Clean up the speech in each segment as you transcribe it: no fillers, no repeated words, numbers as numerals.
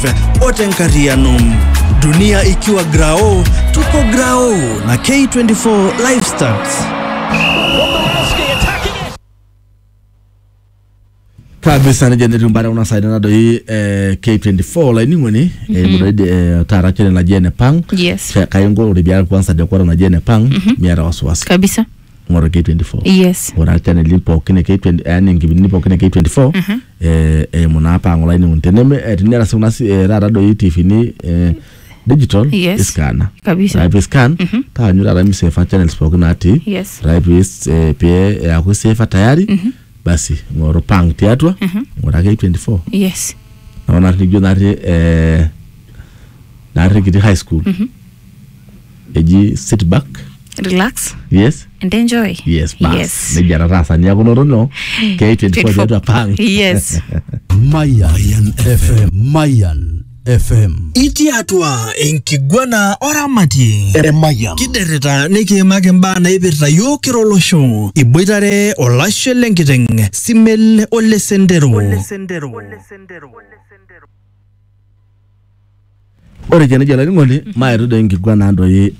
Otenkarianum. Dunia ikiwa grao, tuko grao na K24 Lifestyles. Kabisa na jende tumbara unasaida na doi K24 la iningweni muredi tarache na jene pang. Yes. Kayongo uribiara kwanza dekora na jene pang miara wasuwasi. Kabisa. Ngoro K24. Yes. Ngoro chane limpo kine K20 yani ngibini limpo kine K24 muna hapa ngola ini unteneme tinera sunasi rara doi tifini digital yes. Iskana. Kabisa. Raibu iskan taa nyura rami sefa channels pokina ati. Yes. Raibu pie ya sefa tayari. Basi ngoro pang tiatwa ngora K24. Yes. Naona nigyo nari gidi high school. Eji sit back, relax, yes, and enjoy. Yes, bas. Yes. Nijara rasa ni akono no. K24 tiatwa pang. Yes. Mayan FM. Itiatwa enkigwana oramati. Mayan. Kidereta nikimake mbaa naipirta yok kirolosho. Iboitare olashe lenkiteng. Simel ole sendero. Ore jene jala ngoli maeru do enkigwana andoi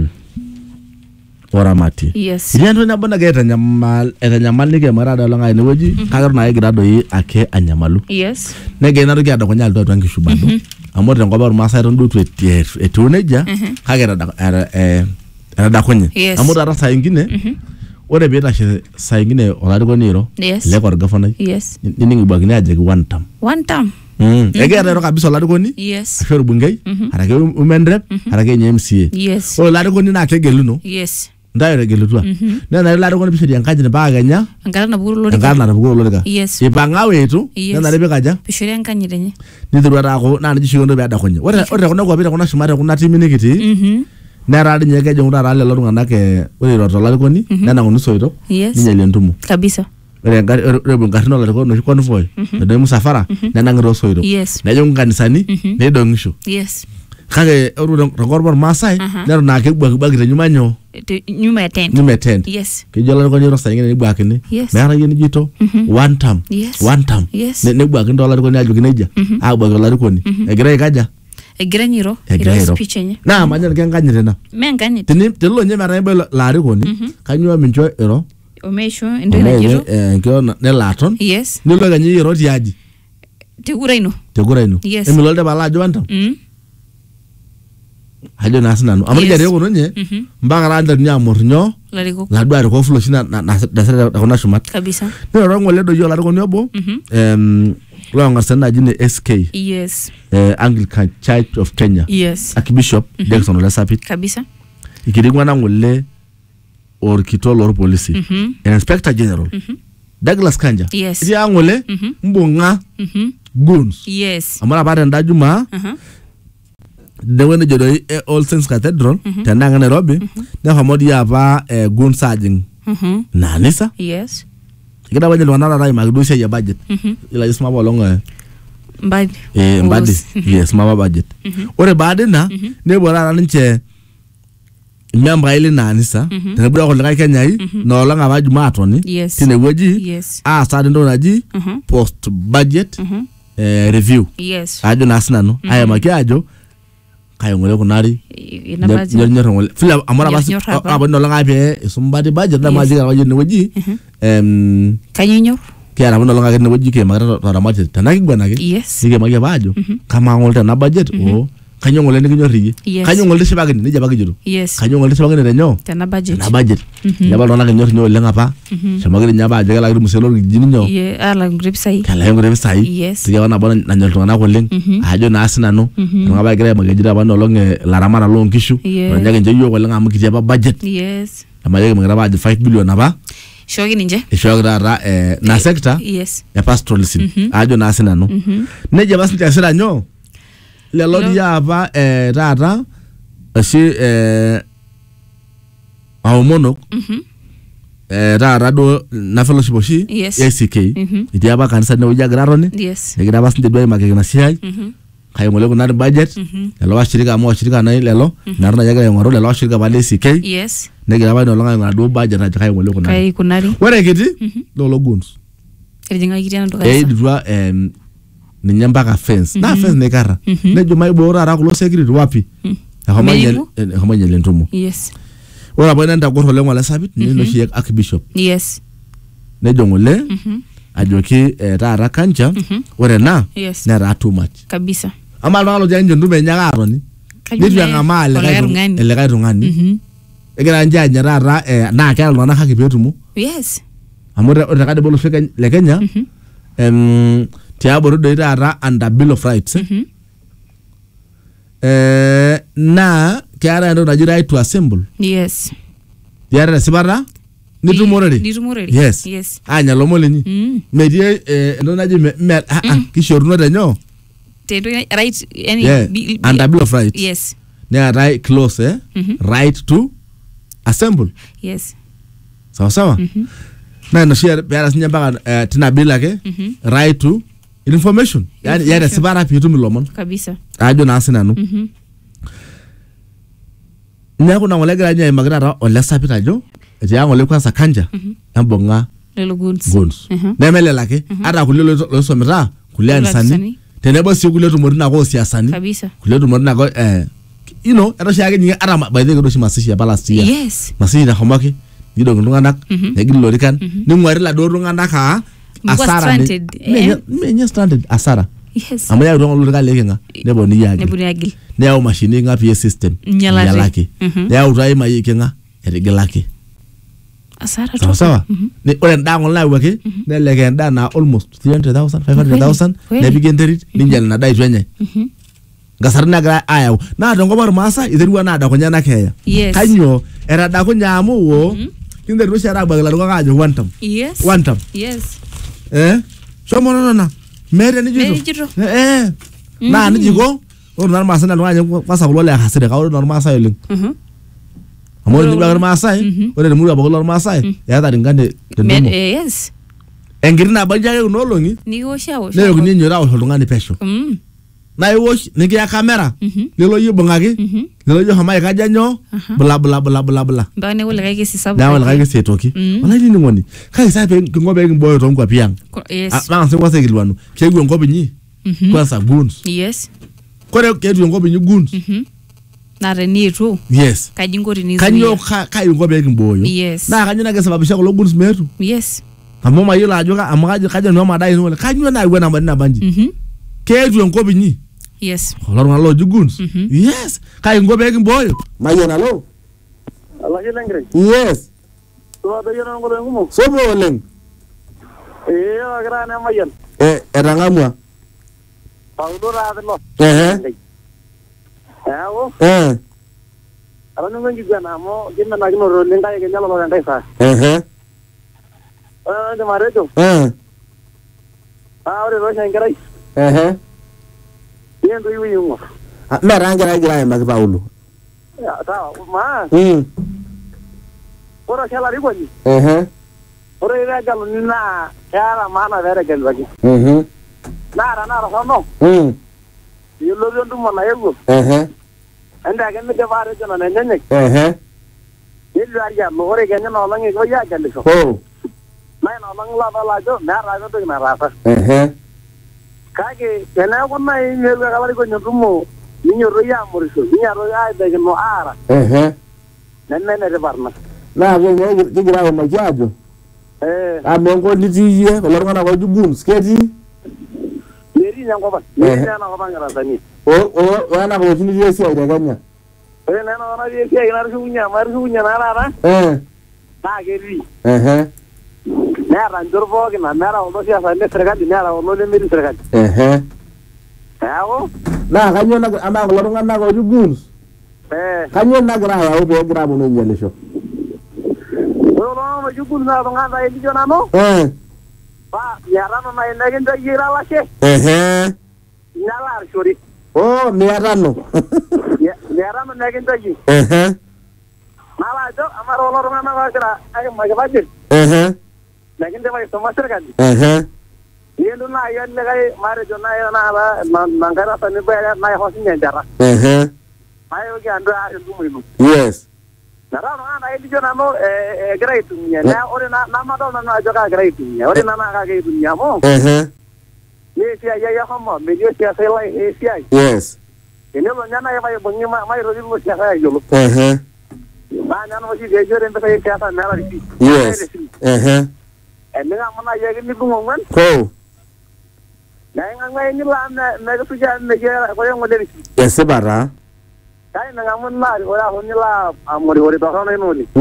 oramati. Yes. Ilianto nyabona geta nyamal nike marada longa ine weji kagaru na egira doi ake anyamalu. Yes. Nege na rugi adako nyal do twangi shubando. Amote ngobaru masai rondu etuneja kagera da konye. Yes. Amote ara saa ingine ore beta saa ingine olariko niro yes. Lekor gafana. Yes. Ningi bagine ajeki one time. One time. Egera ro kabisa olariko ni. Yes. Ashoro bungei harake umendrep harake nye MCA. Yes. Olariko ni na kegelu no. Yes. Ndayo regelu twa. Na olariko ni bishodi yankaji ne baganya. Angara na bugulu lorika. Angara na bugulu lorika. Yes. Ipanga wetu na rebe kaja. Bishodi yankanyi renye. Nidhurwa rako na njishigondo bya dakonye. Ore kuna kwa bita kuna shumare kuna timi nikiti. Na radi nyeke jongura rale lorunga nake ore rotolariko ni na ngunuso ito. Yes. Ninyele ntumu. Kabisa. Ore ngari no lariko no convoy. Na musafara na ngiro so ito. Yes. Na jonga kanisani ne dongisho. Yes. Kage rogorbor masai na na ke gbagire nyumanyo. Nyuma ya tent. Yes. Kijola ko nyoro sayingene ni gbakini. Yes. Mera yeni jito one time. Yes. One time. Yes. Ne gbakini dolar ko ni ajugineja. Gbagala ko ni. Egre kaja. Egre nyiro. Speech enye. Na manyana kenganyire na. Menganyire. Telo nye mera yebe lari ko ni. Kanywa minjo ero. Omesho ndo na jiro. Ngio ne laton. Yes. Nilo ganyi ero tiaji. Tegura ino. Yes. Emilolde bala ajo one time. Hajo nasina no. Amari jare ko nonye. Mbanga randa nya mornyo. Lariko. La dware ko flo shina na dasere kona shumat. Kabisa. No rongo le do yo lariko nyobo. Lo ngasana jine SK. Yes. Anglican Church of Kenya. Yes. Archbishop Jackson Olasapit. Kabisa. Ikiringwa na ngole or kitolo or police. Inspector General. Douglas Kanja. Yes. Iti angole mbunga goons. Yes. Amara bada ndajuma. The one jodo All Saints Cathedral tandanga Nairobi na hamodi yapa gun sergeant na nisa. Yes. Ikida wanje lwana rai magdusia ya budget ila isma bolonga mbadi mbadi yes mama budget ore bade na ne bora nche nyamba ile na nisa tene bura ko langa Kenya yi no langa bajuma atoni tine weji start ndo naji post budget review ajo nasina no aya makiajo kayongole kunari nyor fila amara basi abono langa be somebody budget na majira waje ne weji kanyinyo kiara abono langa ne weji ke magara ra budget tanaki gwana ke sige magia bajo kama ngolta na budget o kanyongole ne kinyorije kanyongole sibagini ne jabagijuru kanyongole sibagini renyo na budget yaba lona kinyor nyo lenga pa shamagiri nyaba je kala muselo gijini nyo ala gripsai kala gripsai sige wana bona na nyolto na ko leng ajo na asina no ngaba gire magajira bano longe laramara longishu nyage nje yo lenga amukije ba budget amaje magara ba 5 billion aba shogi ninje shogi dara na sector ya pastoralism ajo na asina no neje basi ntasira nyo le lodi yaba tata asi aumonok tata do na fellowship oshi ACK iti yaba kanisa ne uja grarone negira basi ndedwa makekena siai kayongole kuna budget lelo washirika mo washirika na lelo narna yaga yongoro lelo washirika bale ACK negira bano longa ngana do budget aja kayongole kuna kai kunari were kiti lolo guns ejinga kiti ando kanisa edwa ninye mpaka fence na fence nekara nejo maibora ara kulo security wapi ahomoyele ntumo Yes. ora bona ndagoro ole ngwala sabit nino shi archbishop Yes. nejo ngole ajoki taata kanja ore na Yes. nera too much Kabisa. ama lalo janjo ndume nyaka aroni nitu ngama ele kai tungani egira nje anya taata na kera lona haki petumu Yes. amore ore kade bolo fika le Kenya tiaboro do taata under bill of rights na kera ndo naji right to assemble. Yes. Yara sibara nitumorere. Nitumorere. Yes. Yes. Anya lomoleni. Medie ndo naji kishorno denyo. Tendo right any under bill of rights. Yes. Ne right close right to assemble. Yes. Sawa. Na ndo share pera sinyamba tina bill yake right to information. Yani yara sibara pitu milomon. Kabisa. Ajo na asinanu. Nyako na ngolega nya imagrara ole sapita jo eti yango le kwanza kanja ambonga Lelo guns nemele lake ada kulelo lo somera kulia nsani tenebo si kuleto morina ko siasani kabisa kuleto morina ko you know era shage nyinga ara by the way shi masishi ya balance ya yes masishi na homaki nido ngana negilo lorikan ni ngwari la do ngana ka asara me stranded asara yes amaya ro ngolo ka lekenga nebo ni yage ne au machine nga PS system nyalake ne au rai mai kenga erigelake asara to sawa ne ore ndango la wake ne leke nda na almost 300,000 500,000 ne bigenterit ninjal na dai twenye gasarna gra aya na dongo bar masa iderwa na da kunyana keya kanyo era da kunyamu wo kinde ro shara bagala ro ka jo wantam yes somo na mere ni jito na ni jigo or normal sana lwanya kwasa kulole hasire ka or normal sa yelin amor ni bagar masai or ni mura bagol masai ya da ngande tendemo yes engirina bajage no longi ni wo shawo ne yo ni nyora o lungani pesho na yo ni ya kamera lelo yibongaki lelo yo hamai ka janyo bla bla bla bla bla bane wala kake sisabu na wala kake setoki wala ni ngoni kai sa pe ngobe ngboyo to ngwa piang yes na se kwase kilwanu kegwe ngobe nyi kwasa guns yes kore kedu ngobe nyi guns na renitu yes kajingori ni kanyo kai ngobe ngboyo yes na kanyo na kesababisha ko guns metu yes amoma yila ajoka amagaje kaje no madai no kanyo na igwe na banji kedu ngobe nyi yes olorun alo juguns yes kai ngobe ngboyo mayona lo Allah jelengre yes to do yona ngolo ngumo so bo leng agra na mayan erangamwa paudo ra de lo awo arano ngi gana mo jinna na gino ro lenga ke nyalo lo ndai sa de marejo ore ro shangarai yendo yuyungo merangera gira ma Paulo ya ta ma ora kala rigoni ora ira galo na yara mana vere gelwagi nara hono yolo yondu mana yego anda gemme de vare jona nenye yelu arya lore genya no langi go ya gelle so mai no lang la bala jo nara go de nara fa kage kena ko mai yelu ga go nyodumo niño roya moriso niña roya de no ara nenne de barna na go go digra ma jajo amengo litiye ko lor ngana ko jugun sketi yeri nyango ba yeri na ko bangara tani wana ko tini yesi ay ganya na no na yesi ay na runya na ra na geri na ran durbo ke na ra ono sia sa ne sergadi na ra ono le miri sergadi awo na kanyo na ama ko lor ngana ko jugun kanyo na gra ya o be gra mo no nyele sho no jugun na ngana eli jona no ba yarano na inagenda yira wake nala shori mi yarano yarano nagenda yi nala jo amaro lor ngana wakra ay magabaje nagenda mai somasar kan yendo na yan legay mare jo na yana na mangara tani ba na hosin njara ayo gi ando a ndumu yes narano ana eli jona no great nya na ore na madonna na joka great nya ore na ka great nya mo Esiai ai ahomo, metii siasa lai esiai. Yes. Tenelo nyana ya maibung'i mairori lo siasa ayiolo. Naa nyana oshi peejore mpisai siasa meeta risi. Yes. Ening'amu naaji ake nidung' ong'uan. Naing'ang'ai nilo mekisuja mekiata koyo ng'ole risi. Esipa taa. Kake ning'amu naarikore aho nilo amorikore torrono ino oleng.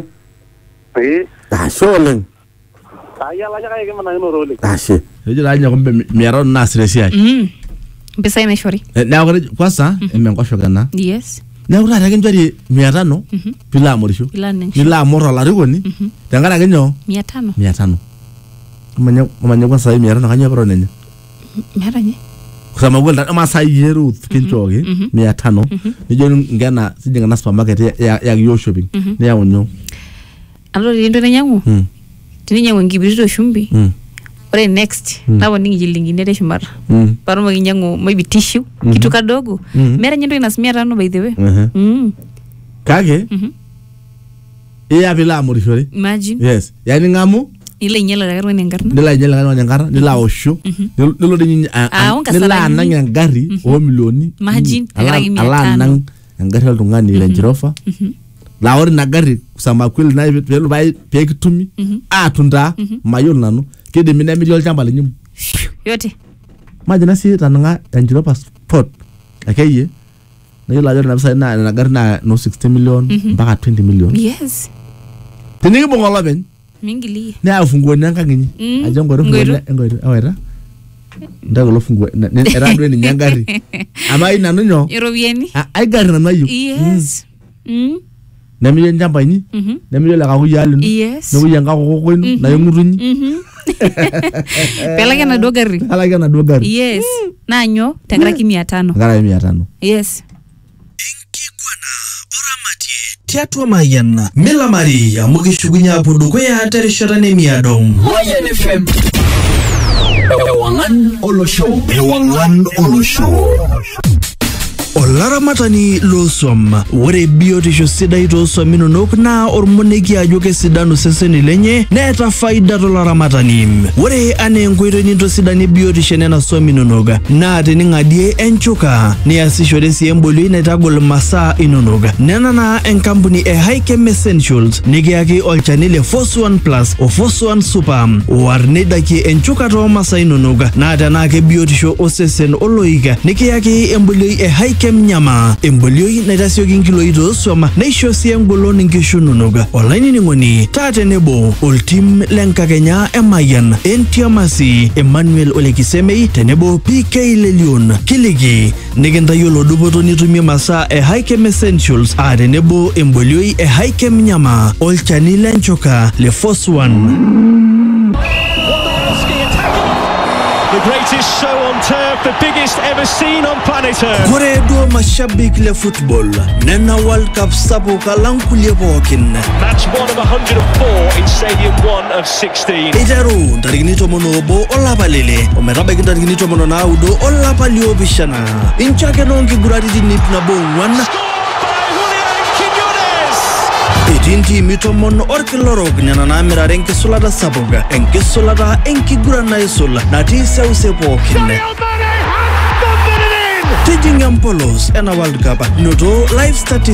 Ashe oleng. Ayialaki kake kimanakinoto oleng. Ashe. Ejo taa ninye kumbe miarau naasita esiai. Mpisai naishori. Neeku kwanza emenkoshoke ena. Yes. Neeku taata kinchori 500 pilo amorisho. Nilo amor olarikoni tenkaraki nyoo? 500. Manya kwanza 500 kanyoo piro nenye? Meeta nye. Kusema kweli masai Ruth kinchoki 500. Nijo ngena sijinga na supermarket ya yo shopping. Niyau nyoo? Alo lindo nyang'u. Tininyangu enkibirito shumbi. Ore next naponiki nchilingini are shumata. Parumo kinyangu maybe tissue kitu kadogo. Meeta nye ntoki nasimia 500 by the way. Kake iya bila amorishore. Imagine. Yes. Yani ngamu ile inyela dakarwa nengarna. Nila inyela dakarwa nengarna, nila osho. Nilo dinyi nila anang ngari o milioni. Imagine ala nang ngari oltung'ani Range Rover. La ore na gari kusema kweli na pelo bai pekitumi atunda mayolo nanu kidimi na milio olchamba lenyimu yote majina si tananga Range Rover Sport akeye na yolo ajora na pesa na gari na no 60 million mpaka 20 million. Yes. Tiniki bongolo ben mingili ne afunguo nanga nginyi ajongo rufunguo ngoiro awera ndago lo funguo era ndo ni nyangari ama ina nunyo irobieni ai gari na mayu. Yes. Namiyo njamba ini namiyo la kakuyali yes nokuyanga kokoinu na yongurunyi pelake na dogari yes nanyo tengaraki 500 ngara 500 yes tiatua Mayan Mela Maria mukishugunya pudukuya terishata nemiado Mayan FM Ewangan Olosho Olaramatani loswam ore biotisho sidai toswam inonok na ormoneki ajo kesidanu seseni lenye neeta faida tolaramatani. Ore ane enkoitoi nintosidanie biotisho nena swam inonok na tening'adie enchuka niasishore sii embolioi naitagol masaa inonok. Nena na enkampuni e Hikem Essentials nikiyaki olchani le Phos1 Plus o Phos1 Super war nedakie enchuka too masaa inonok na tenaa biotisho osesen oloik nikiyaki embolioi e Hikem Nyama embolioi naitasioki nkiloi tooswam neisho sii engolon nkishu inonok. Olainining'oni taa tenebo oltim lenkakenya Mayan Entiamasi Emmanuel Olekisemei tenebo PK Lelion kiliki nikintayiolo dupoto nitumie masaa e Hikem Essentials tenebo embolioi e Hikem Nyama olchani lenchuka le Phos1. The greatest show on turf, the biggest ever seen on planet Earth. Kore do mashabik le football nena World Cup sapo kalankulie pookin. Match 1 of 104 in Stadium 1 of 16. Iteru ntarikini 11 olapa lele ometabaiki ntarikini 19 olapa liopishana. Inchake noonkiguraritin ip nabo ong'uan. Etii ntimi 10 orkilorok nena naamirare enkisulata sapuk enkisulata enkiguran naisul natii seuse pookin. Tijing'a mpolos ena World Cup noto live statistics